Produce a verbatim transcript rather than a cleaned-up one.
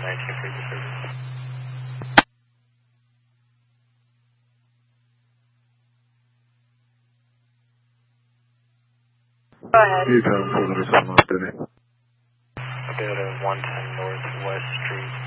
nineteen for the service. Go ahead. Newtown, four hundred seven, Denny. I'll go to one ten Northwest Street.